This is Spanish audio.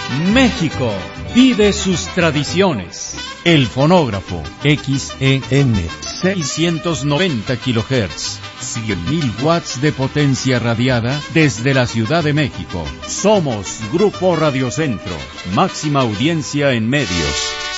México vive sus tradiciones. El fonógrafo XEN 690 kHz, 100.000 watts de potencia radiada desde la Ciudad de México. Somos Grupo Radio Centro, máxima audiencia en medios.